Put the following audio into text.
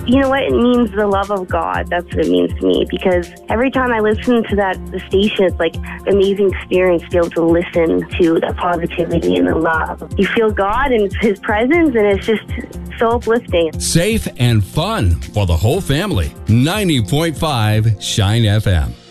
You know what? It means the love of God. That's what it means to me, because every time I listen to the station, it's like an amazing experience to be able to listen to the positivity and the love. You feel God and His presence, and it's just so uplifting. Safe and fun for the whole family. 90.5 Shine FM.